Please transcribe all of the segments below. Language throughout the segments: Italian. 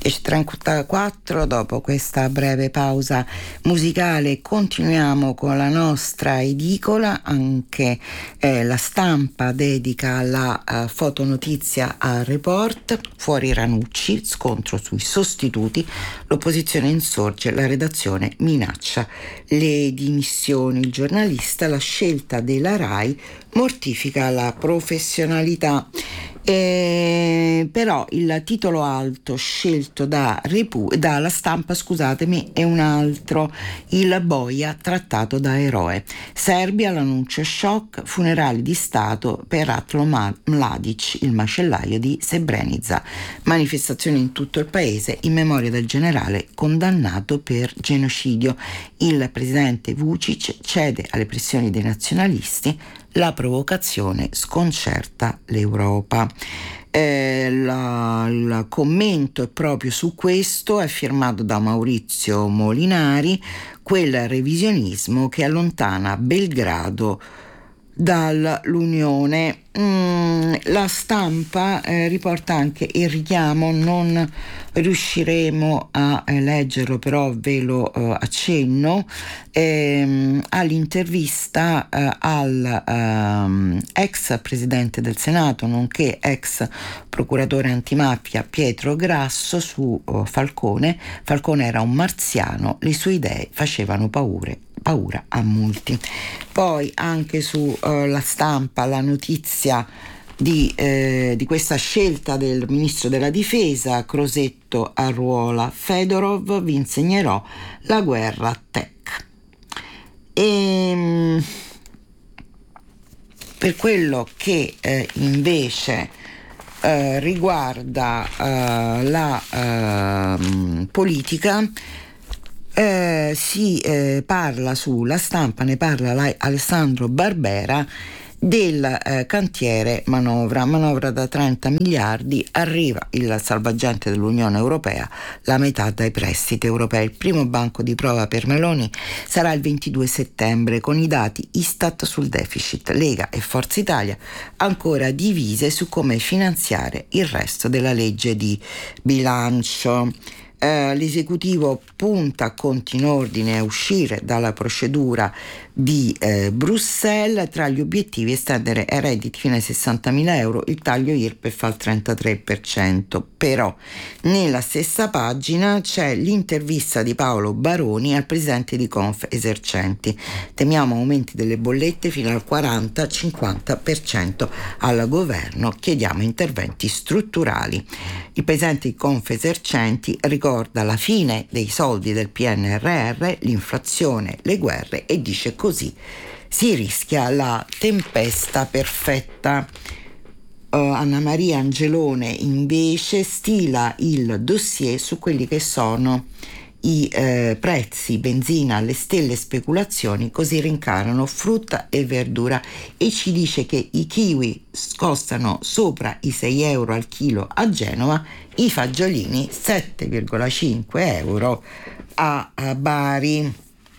10:34, dopo questa breve pausa musicale continuiamo con la nostra edicola. Anche La Stampa dedica la fotonotizia a Report. Fuori Ranucci, scontro sui sostituti, l'opposizione insorge, la redazione minaccia le dimissioni. Il giornalista, la scelta della RAI mortifica la professionalità. Però il titolo alto scelto dalla Stampa, scusatemi, è un altro: il boia trattato da eroe. Serbia, l'annuncio shock, funerali di Stato per Ratko Mladic, il macellaio di Srebrenica. Manifestazioni in tutto il paese in memoria del generale condannato per genocidio. Il presidente Vučić cede alle pressioni dei nazionalisti, la provocazione sconcerta l'Europa. Il commento è proprio su questo, è firmato da Maurizio Molinari: quel revisionismo che allontana Belgrado dall'Unione. La Stampa riporta anche il richiamo, non riusciremo a leggerlo, però ve lo accenno, all'intervista al ex presidente del Senato nonché ex procuratore antimafia Pietro Grasso su Falcone. Falcone era un marziano, le sue idee facevano paura a molti. Poi anche su La Stampa la notizia di questa scelta del ministro della difesa: Crosetto arruola Fedorov, vi insegnerò la guerra tech. Per quello che invece riguarda la politica, si parla sulla Stampa, ne parla Alessandro Barbera, del cantiere manovra da 30 miliardi, arriva il salvagente dell'Unione Europea, la metà dai prestiti europei. Il primo banco di prova per Meloni sarà il 22 settembre con i dati Istat sul deficit. Lega e Forza Italia ancora divise su come finanziare il resto della legge di bilancio. L'esecutivo punta a conti in ordine a uscire dalla procedura di Bruxelles. Tra gli obiettivi estendere ai redditi fino ai 60.000 euro il taglio IRPEF al 33%. Però nella stessa pagina c'è l'intervista di Paolo Baroni al presidente di Confesercenti: temiamo aumenti delle bollette fino al 40-50% al governo, chiediamo interventi strutturali. Il presidente di Confesercenti ricorda la fine dei soldi del PNRR, l'inflazione, le guerre e dice: così si rischia la tempesta perfetta. Anna Maria Angelone invece stila il dossier su quelli che sono i prezzi benzina alle stelle speculazioni, così rincarano frutta e verdura, e ci dice che i kiwi costano sopra i 6 euro al chilo a Genova, i fagiolini 7,5 euro a Bari.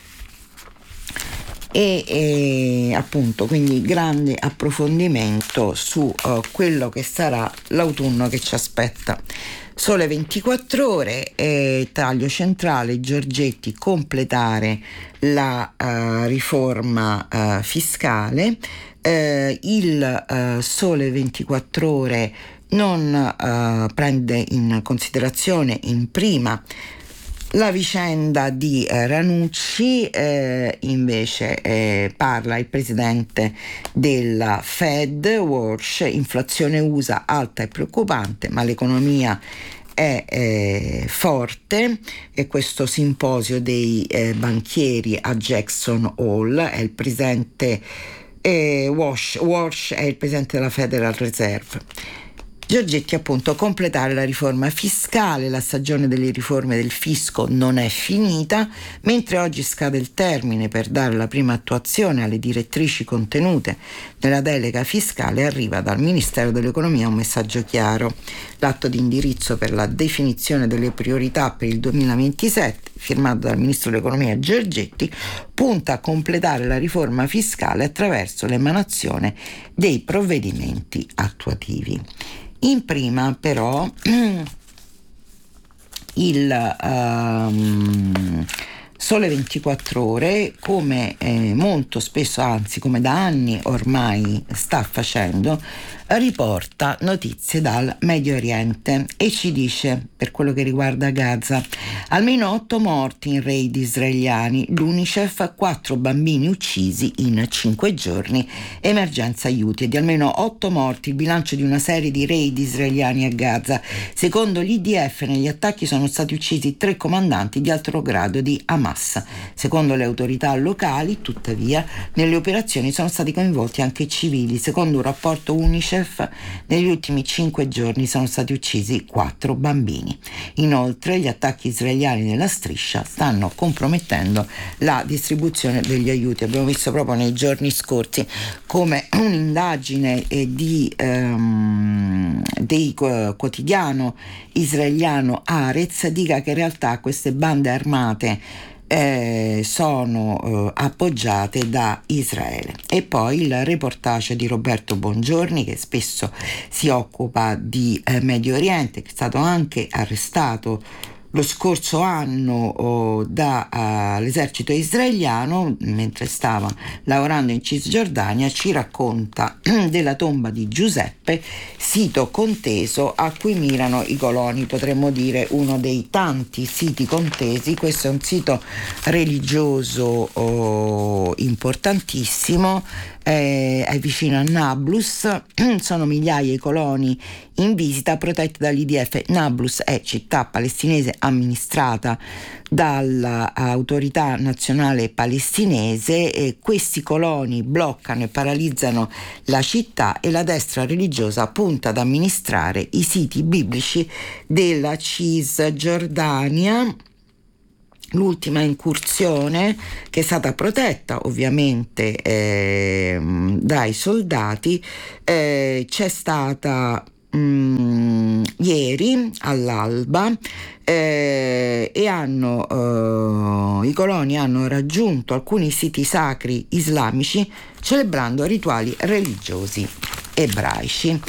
E appunto, quindi grande approfondimento su quello che sarà l'autunno che ci aspetta. Sole 24 ore, taglio centrale, Giorgetti: completare la riforma fiscale. Il Sole 24 ore non prende in considerazione in prima la vicenda di Ranucci, invece parla il presidente della Fed, Walsh: inflazione USA alta e preoccupante, ma l'economia è forte. E questo simposio dei banchieri a Jackson Hole, è il presidente Walsh è il presidente della Federal Reserve. Giorgetti appunto: completare la riforma fiscale, la stagione delle riforme del fisco non è finita. Mentre oggi scade il termine per dare la prima attuazione alle direttrici contenute nella delega fiscale, arriva dal Ministero dell'Economia un messaggio chiaro. L'atto di indirizzo per la definizione delle priorità per il 2027, firmato dal Ministro dell'Economia Giorgetti, punta a completare la riforma fiscale attraverso l'emanazione dei provvedimenti attuativi. In prima però il Sole 24 Ore, come molto spesso, anzi come da anni ormai sta facendo, riporta notizie dal Medio Oriente e ci dice, per quello che riguarda Gaza, almeno 8 morti in raid israeliani, l'UNICEF 4 bambini uccisi in 5 giorni, emergenza aiuti, e di almeno 8 morti il bilancio di una serie di raid israeliani a Gaza. Secondo l'IDF negli attacchi sono stati uccisi 3 comandanti di alto grado di Hamas. Secondo le autorità locali, tuttavia, nelle operazioni sono stati coinvolti anche civili. Secondo un rapporto UNICEF, negli ultimi 5 giorni sono stati uccisi 4 bambini. Inoltre, gli attacchi israeliani nella striscia stanno compromettendo la distribuzione degli aiuti. Abbiamo visto proprio nei giorni scorsi come un'indagine dei quotidiano israeliano Haaretz dica che in realtà queste bande armate sono appoggiate da Israele. E poi il reportage di Roberto Bongiorni, che spesso si occupa di Medio Oriente, che è stato anche arrestato lo scorso anno dall'esercito israeliano mentre stava lavorando in Cisgiordania. Ci racconta della tomba di Giuseppe, sito conteso a cui mirano i coloni, potremmo dire uno dei tanti siti contesi. Questo è un sito religioso importantissimo, è vicino a Nablus, sono migliaia i coloni in visita protetti dall'IDF. Nablus è città palestinese amministrata dall'autorità nazionale palestinese, e questi coloni bloccano e paralizzano la città, e la destra religiosa punta ad amministrare i siti biblici della Cisgiordania. L'ultima incursione, che è stata protetta ovviamente dai soldati, c'è stata ieri all'alba, e i coloni hanno raggiunto alcuni siti sacri islamici celebrando rituali religiosi ebraici.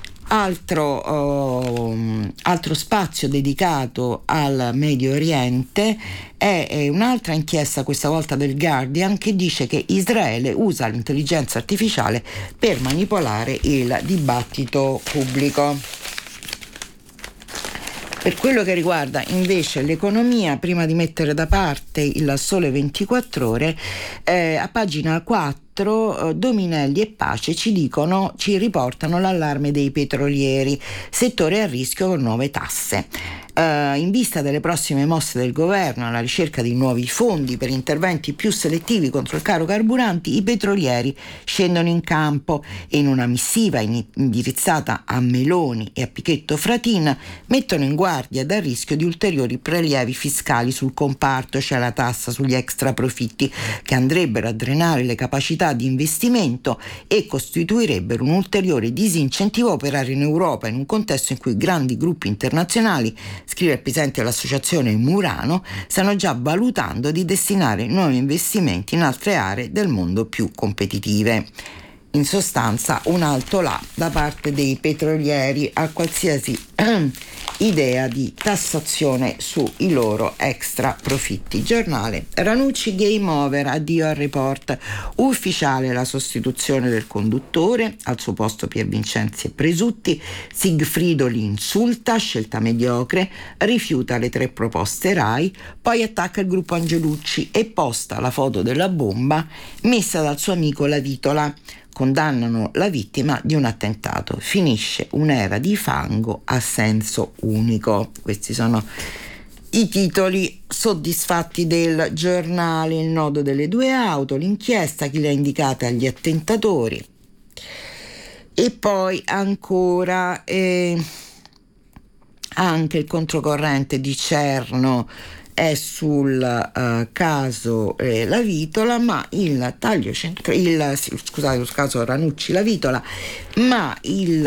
Altro spazio dedicato al Medio Oriente è un'altra inchiesta, questa volta del Guardian, che dice che Israele usa l'intelligenza artificiale per manipolare il dibattito pubblico. Per quello che riguarda invece l'economia, prima di mettere da parte il Sole 24 Ore, a pagina 4 Dominelli e Pace ci riportano l'allarme dei petrolieri, settore a rischio con nuove tasse. In vista delle prossime mosse del governo alla ricerca di nuovi fondi per interventi più selettivi contro il caro carburanti, i petrolieri scendono in campo e in una missiva indirizzata a Meloni e a Pichetto Fratin mettono in guardia dal rischio di ulteriori prelievi fiscali sul comparto, cioè la tassa sugli extra profitti, che andrebbero a drenare le capacità di investimento e costituirebbero un ulteriore disincentivo a operare in Europa in un contesto in cui grandi gruppi internazionali, scrive il presidente dell'associazione Murano, stanno già valutando di destinare nuovi investimenti in altre aree del mondo più competitive. In sostanza, un alto là da parte dei petrolieri a qualsiasi idea di tassazione sui loro extra profitti. Giornale Ranucci, game over, addio al report, ufficiale la sostituzione del conduttore, al suo posto Piervincenzi e Presutti, Sigfrido li insulta, scelta mediocre, rifiuta le 3 proposte Rai, poi attacca il gruppo Angelucci e posta la foto della bomba messa dal suo amico Lavitola. Condannano la vittima di un attentato. Finisce un'era di fango a senso unico. Questi sono i titoli soddisfatti del giornale. Il nodo delle 2 auto, l'inchiesta, chi le ha indicate agli attentatori. E poi ancora anche il controcorrente di Cerno è sul caso La Vitola, ma il taglio scusate, sul caso Ranucci La Vitola, ma il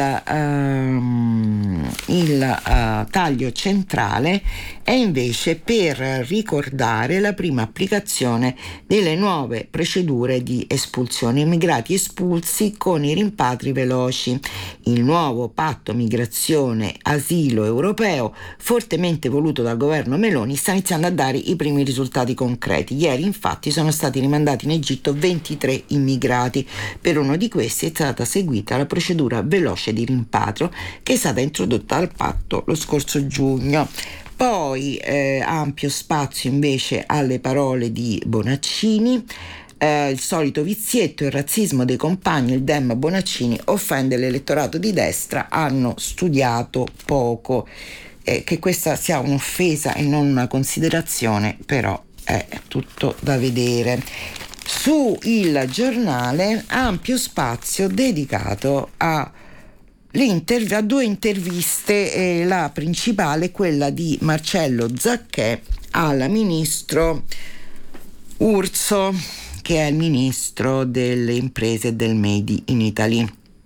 taglio centrale è invece per ricordare la prima applicazione delle nuove procedure di espulsione, immigrati espulsi con i rimpatri veloci. Il nuovo patto migrazione asilo europeo, fortemente voluto dal governo Meloni, sta iniziando a dare i primi risultati concreti. Ieri infatti sono stati rimandati in Egitto 23 immigrati. Per uno di questi è stata seguita la procedura veloce di rimpatrio che è stata introdotta dal patto lo scorso giugno. Poi ampio spazio invece alle parole di Bonaccini. Il solito vizietto, il razzismo dei compagni, il Dem Bonaccini offende l'elettorato di destra, hanno studiato poco. Che questa sia un'offesa e non una considerazione, però è tutto da vedere. Su Il Giornale ampio spazio dedicato a due interviste, la principale è quella di Marcello Zacchè al ministro Urso, che è il ministro delle imprese e del Made in Italy.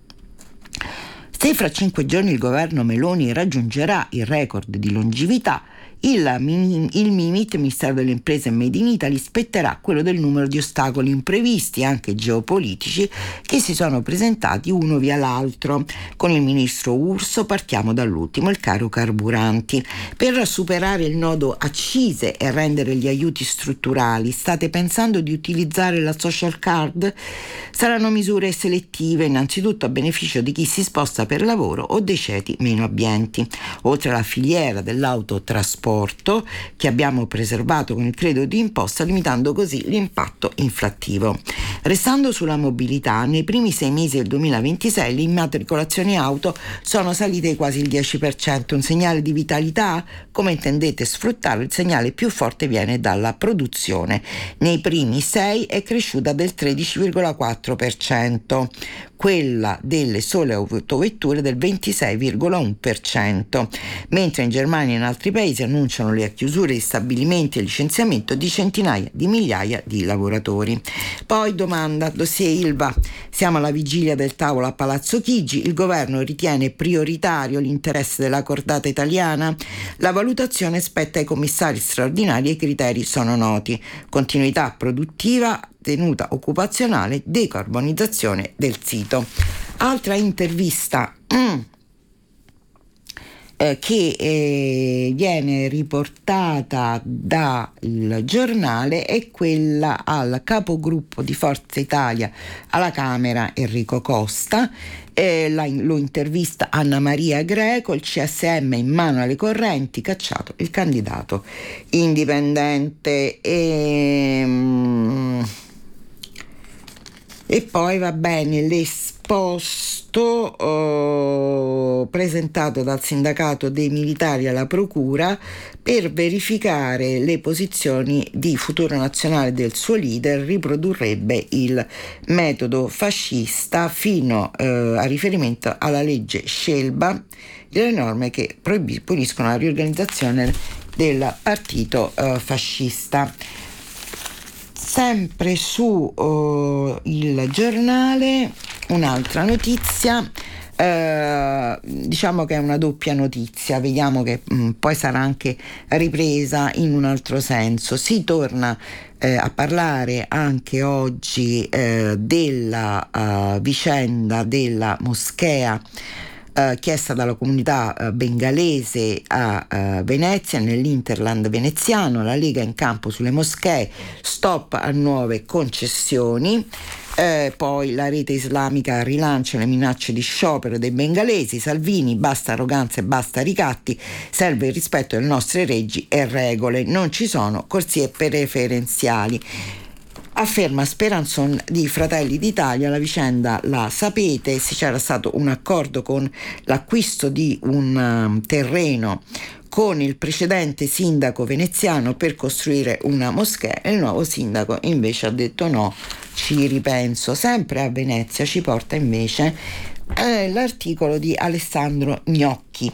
Se fra 5 giorni il governo Meloni raggiungerà il record di longevità, il MIMIT, Ministero delle Imprese e Made in Italy, spetterà quello del numero di ostacoli imprevisti, anche geopolitici, che si sono presentati uno via l'altro. Con il ministro Urso partiamo dall'ultimo, il caro carburanti. Per superare il nodo accise e rendere gli aiuti strutturali, state pensando di utilizzare la social card? Saranno misure selettive, innanzitutto a beneficio di chi si sposta per lavoro o dei ceti meno abbienti. Oltre alla filiera dell'autotrasporto, che abbiamo preservato con il credito d'imposta, limitando così l'impatto inflattivo. Restando sulla mobilità, nei primi 6 mesi del 2026 le immatricolazioni auto sono salite quasi il 10%, un segnale di vitalità? Come intendete sfruttare il segnale più forte viene dalla produzione. Nei primi 6 è cresciuta del 13,4%, quella delle sole autovetture del 26,1%, mentre in Germania e in altri paesi annunciano le chiusure di stabilimenti e il licenziamento di centinaia di migliaia di lavoratori. Poi domanda, dossier Ilva, siamo alla vigilia del tavolo a Palazzo Chigi, il governo ritiene prioritario l'interesse della cordata italiana? La valutazione spetta ai commissari straordinari e i criteri sono noti: continuità produttiva, tenuta occupazionale, decarbonizzazione del sito. Altra intervista che viene riportata dal Giornale è quella al capogruppo di Forza Italia alla Camera Enrico Costa. Lo intervista Anna Maria Greco, il CSM in mano alle correnti, cacciato il candidato indipendente. E poi va bene l'esposto presentato dal sindacato dei militari alla procura per verificare le posizioni di Futuro Nazionale del suo leader, riprodurrebbe il metodo fascista fino a riferimento alla legge Scelba, le norme che puniscono la riorganizzazione del partito fascista. Sempre su Il Giornale un'altra notizia, diciamo che è una doppia notizia, vediamo che poi sarà anche ripresa in un altro senso. Si torna a parlare anche oggi della vicenda della moschea chiesta dalla comunità bengalese a Venezia, nell'Interland veneziano. La Lega in campo sulle moschee, stop a nuove concessioni. Poi la rete islamica rilancia le minacce di sciopero dei bengalesi. Salvini, basta arroganza e basta ricatti, serve il rispetto delle nostre leggi e regole, non ci sono corsie preferenziali. Afferma Speranzon di Fratelli d'Italia, la vicenda la sapete, se c'era stato un accordo con l'acquisto di un terreno con il precedente sindaco veneziano per costruire una moschea, e il nuovo sindaco invece ha detto no, ci ripenso. Sempre a Venezia ci porta invece l'articolo di Alessandro Gnocchi.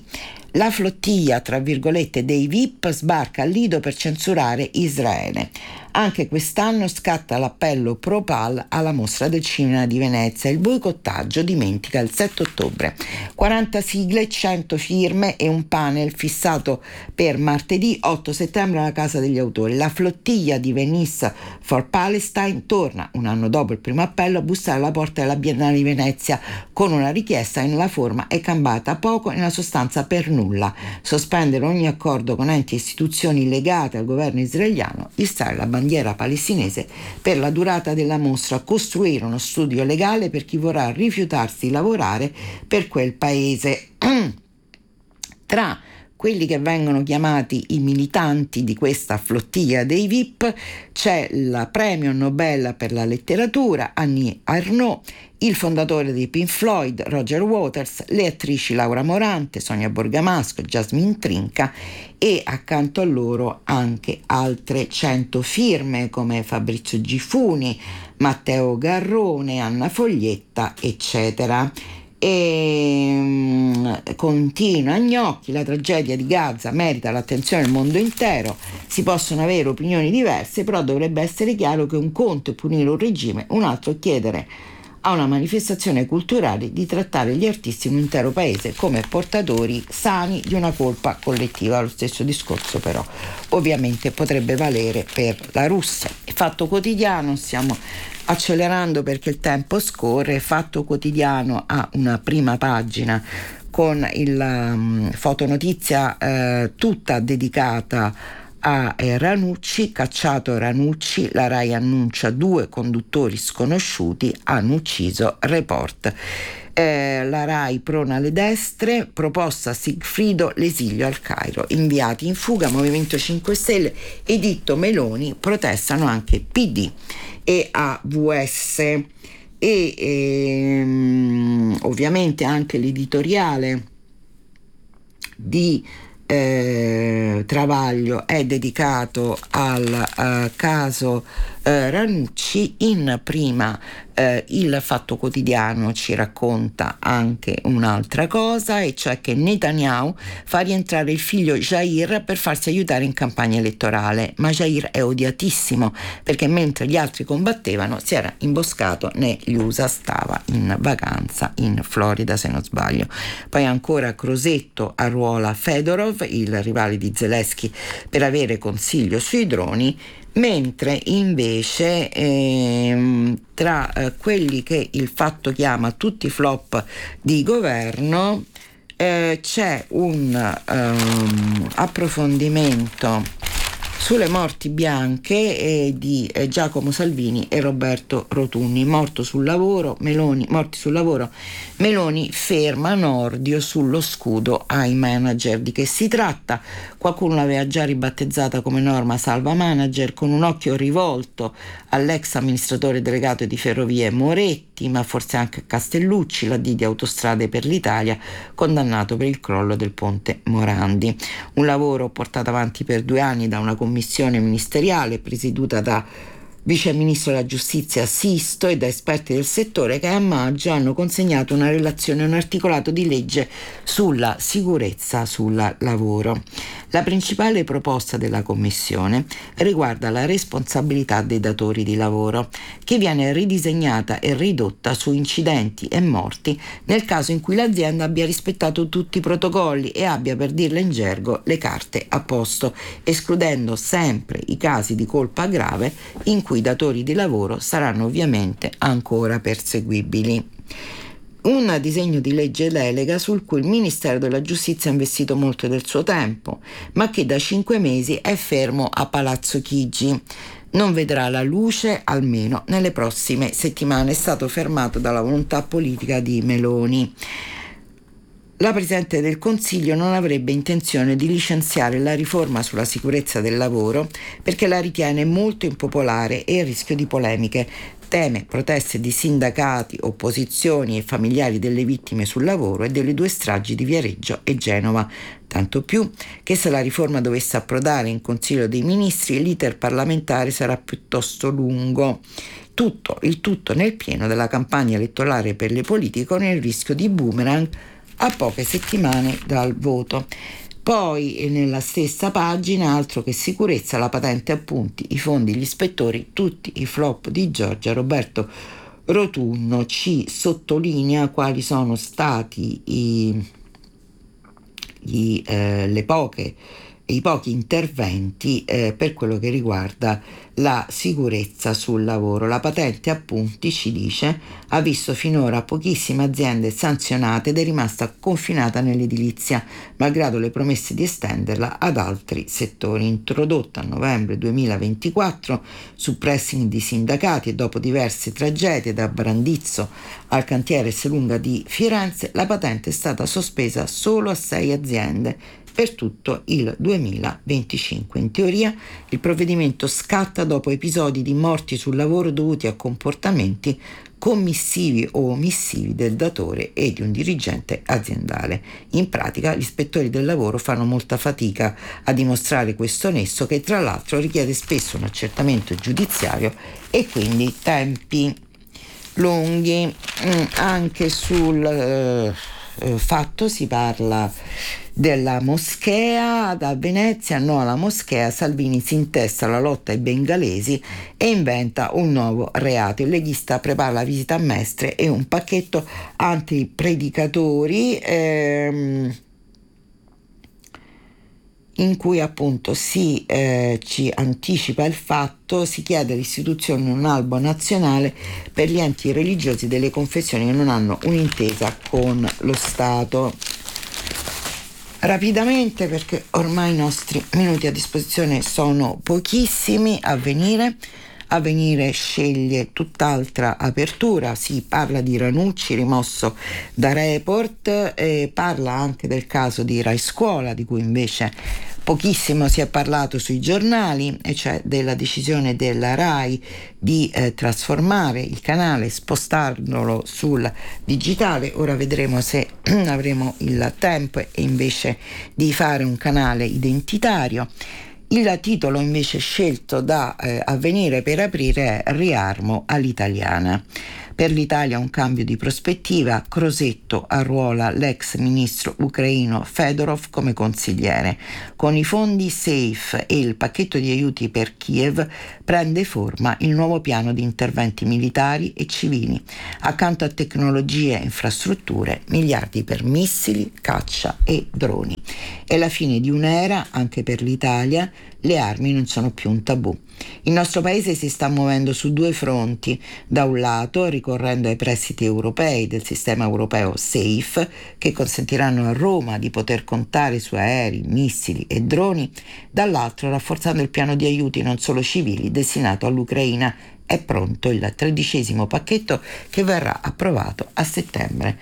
La flottiglia, tra virgolette, dei VIP sbarca a Lido per censurare Israele. Anche quest'anno scatta l'appello pro-Pal alla Mostra del Cinema di Venezia. Il boicottaggio dimentica il 7 ottobre. 40 sigle, 100 firme e un panel fissato per martedì 8 settembre alla Casa degli Autori. La flottiglia di Venice for Palestine torna, un anno dopo il primo appello, a bussare alla porta della Biennale di Venezia con una richiesta che nella forma è cambiata poco e nella sostanza per nulla: sospendere ogni accordo con enti e istituzioni legate al governo israeliano, issare la bandiera palestinese per la durata della mostra, costruire uno studio legale per chi vorrà rifiutarsi di lavorare per quel paese. Tra quelli che vengono chiamati i militanti di questa flottiglia dei VIP c'è il premio Nobel per la letteratura Annie Ernaux, il fondatore di Pink Floyd Roger Waters, le attrici Laura Morante, Sonia Borgamasco, Jasmine Trinca e accanto a loro anche altre 100 firme come Fabrizio Gifuni, Matteo Garrone, Anna Foglietta, eccetera. E continua Gnocchi: la tragedia di Gaza merita l'attenzione del mondo intero, si possono avere opinioni diverse, però dovrebbe essere chiaro che un conto è punire un regime, un altro è chiedere a una manifestazione culturale di trattare gli artisti in un intero paese come portatori sani di una colpa collettiva. Lo stesso discorso però ovviamente potrebbe valere per la Russia. Fatto Quotidiano, stiamo accelerando perché il tempo scorre. Fatto Quotidiano ha una prima pagina con il fotonotizia tutta dedicata a Ranucci. Cacciato Ranucci, la Rai annuncia 2 conduttori sconosciuti hanno ucciso Report. La Rai prona le destre, proposta Sigfrido, l'esilio al Cairo, inviati in fuga Movimento 5 Stelle, editto Meloni, protestano anche PD e AVS e ovviamente anche l'editoriale di Travaglio è dedicato al caso Ranucci. In prima il Fatto Quotidiano ci racconta anche un'altra cosa, e cioè che Netanyahu fa rientrare il figlio Jair per farsi aiutare in campagna elettorale, ma Jair è odiatissimo perché mentre gli altri combattevano si era imboscato negli USA, stava in vacanza in Florida se non sbaglio. Poi ancora Crosetto arruola Fedorov, il rivale di Zelensky, per avere consiglio sui droni, mentre invece tra quelli che il Fatto chiama tutti i flop di governo c'è un approfondimento sulle morti bianche di Giacomo Salvini e Roberto Rotunni. Morti sul lavoro, Meloni ferma Nordio sullo scudo ai manager. Di che si tratta? Qualcuno l'aveva già ribattezzata come norma salva manager, con un occhio rivolto all'ex amministratore delegato di Ferrovie Moretti, ma forse anche a Castellucci, l'AD di Autostrade per l'Italia, condannato per il crollo del ponte Morandi. Un lavoro portato avanti per 2 anni da una commissione ministeriale presieduta da Vice Ministro della Giustizia Sisto e da esperti del settore, che a maggio hanno consegnato una relazione e un articolato di legge sulla sicurezza sul lavoro. La principale proposta della Commissione riguarda la responsabilità dei datori di lavoro, che viene ridisegnata e ridotta su incidenti e morti nel caso in cui l'azienda abbia rispettato tutti i protocolli e abbia, per dirla in gergo, le carte a posto, escludendo sempre i casi di colpa grave in cui i datori di lavoro saranno ovviamente ancora perseguibili. Un disegno di legge delega sul cui il Ministero della Giustizia ha investito molto del suo tempo, ma che da 5 mesi è fermo a Palazzo Chigi. Non vedrà la luce almeno nelle prossime settimane. È stato fermato dalla volontà politica di Meloni. La Presidente del Consiglio non avrebbe intenzione di licenziare la riforma sulla sicurezza del lavoro perché la ritiene molto impopolare e a rischio di polemiche. Teme proteste di sindacati, opposizioni e familiari delle vittime sul lavoro e delle 2 stragi di Viareggio e Genova. Tanto più che se la riforma dovesse approdare in Consiglio dei Ministri, l'iter parlamentare sarà piuttosto lungo. Il tutto nel pieno della campagna elettorale per le politiche, con il rischio di boomerang a poche settimane dal voto. Poi nella stessa pagina, altro che sicurezza, la patente appunti, i fondi, gli ispettori, tutti i flop di Giorgia. Roberto Rotunno ci sottolinea quali sono stati i pochi interventi per quello che riguarda la sicurezza sul lavoro. La patente appunti, ci dice, ha visto finora pochissime aziende sanzionate ed è rimasta confinata nell'edilizia, malgrado le promesse di estenderla ad altri settori. Introdotta a novembre 2024 su pressing di sindacati e dopo diverse tragedie da Brandizzo al cantiere Esselunga di Firenze, la patente è stata sospesa solo a 6 aziende per tutto il 2025. In teoria il provvedimento scatta dopo episodi di morti sul lavoro dovuti a comportamenti commissivi o omissivi del datore e di un dirigente aziendale. In pratica gli ispettori del lavoro fanno molta fatica a dimostrare questo nesso, che tra l'altro richiede spesso un accertamento giudiziario e quindi tempi lunghi. Anche sul fatto si parla della moschea. Da Venezia, no alla moschea, Salvini si intesta la lotta ai bengalesi e inventa un nuovo reato. Il leghista prepara la visita a Mestre e un pacchetto antipredicatori in cui appunto ci anticipa il fatto, si chiede l'istituzione di un albo nazionale per gli enti religiosi delle confessioni che non hanno un'intesa con lo Stato. Rapidamente, perché ormai i nostri minuti a disposizione sono pochissimi. Avvenire sceglie tutt'altra apertura, si parla di Ranucci rimosso da Report, e parla anche del caso di Rai Scuola, di cui invece pochissimo si è parlato sui giornali, e cioè della decisione della Rai di trasformare il canale, spostarlo sul digitale. Ora vedremo se avremo il tempo e invece di fare un canale identitario. Il titolo invece scelto da Avvenire per aprire è Riarmo all'italiana. Per l'Italia un cambio di prospettiva, Crosetto arruola l'ex ministro ucraino Fedorov come consigliere. Con i fondi SAFE e il pacchetto di aiuti per Kiev prende forma il nuovo piano di interventi militari e civili. Accanto a tecnologie e infrastrutture, miliardi per missili, caccia e droni. È la fine di un'era, anche per l'Italia, le armi non sono più un tabù. Il nostro paese si sta muovendo su due fronti. Da un lato, ricorrendo ai prestiti europei del sistema europeo SAFE, che consentiranno a Roma di poter contare su aerei, missili e droni, dall'altro rafforzando il piano di aiuti non solo civili destinato all'Ucraina. È pronto il 13° pacchetto che verrà approvato a settembre.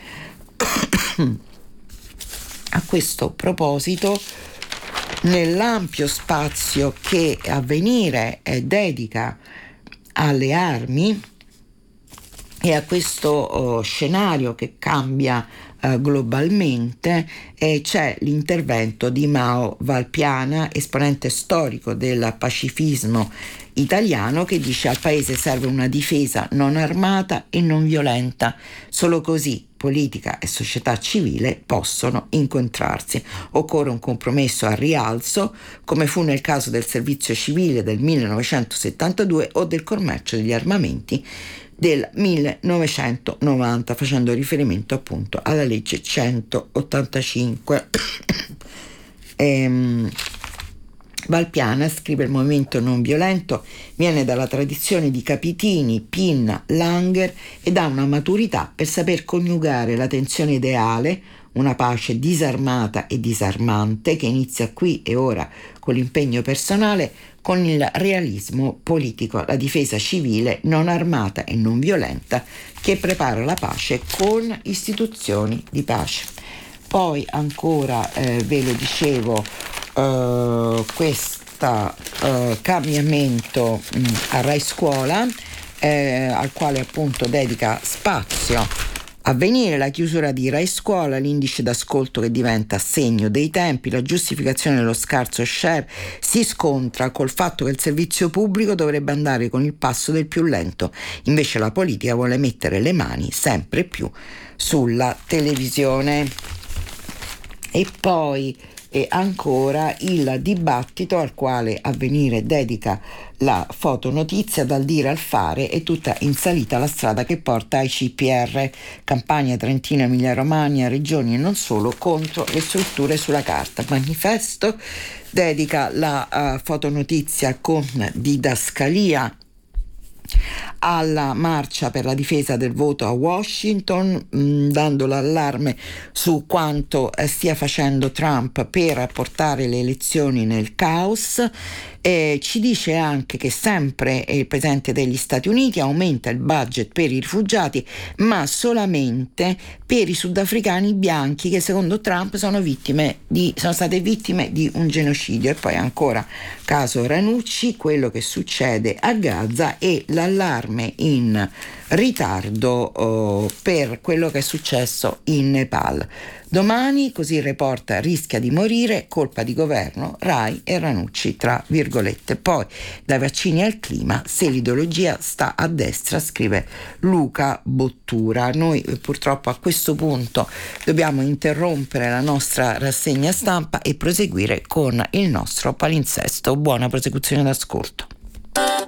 A questo proposito, nell'ampio spazio che Avvenire dedica alle armi e a questo scenario che cambia globalmente, c'è l'intervento di Mao Valpiana, esponente storico del pacifismo italiano, che dice: al paese serve una difesa non armata e non violenta, solo così politica e società civile possono incontrarsi. Occorre un compromesso al rialzo, come fu nel caso del servizio civile del 1972 o del commercio degli armamenti del 1990, facendo riferimento appunto alla legge 185. Valpiana scrive: il movimento non violento viene dalla tradizione di Capitini, Pinna, Langer ed ha una maturità per saper coniugare la tensione ideale, una pace disarmata e disarmante che inizia qui e ora con l'impegno personale, con il realismo politico, la difesa civile non armata e non violenta che prepara la pace con istituzioni di pace. Poi ancora ve lo dicevo, questo cambiamento a Rai Scuola, al quale appunto dedica spazio Avvenire, la chiusura di Rai Scuola, l'indice d'ascolto che diventa segno dei tempi, la giustificazione dello scarso share si scontra col fatto che il servizio pubblico dovrebbe andare con il passo del più lento, invece la politica vuole mettere le mani sempre più sulla televisione. E poi ancora il dibattito al quale Avvenire dedica la fotonotizia. Dal dire al fare è tutta in salita la strada che porta ai CPR, Campania, Trentino, Emilia Romagna, regioni e non solo, contro le strutture sulla carta. Manifesto dedica la fotonotizia con didascalia alla marcia per la difesa del voto a Washington, dando l'allarme su quanto stia facendo Trump per portare le elezioni nel caos. Ci dice anche che sempre il presidente degli Stati Uniti aumenta il budget per i rifugiati, ma solamente per i sudafricani bianchi che secondo Trump sono state vittime di un genocidio. E poi ancora caso Ranucci, quello che succede a Gaza e l'allarme in ritardo per quello che è successo in Nepal. Domani, così il Report, rischia di morire, colpa di governo, Rai e Ranucci, tra virgolette. Poi, dai vaccini al clima, se l'ideologia sta a destra, scrive Luca Bottura. Noi purtroppo a questo punto dobbiamo interrompere la nostra rassegna stampa e proseguire con il nostro palinsesto. Buona prosecuzione d'ascolto.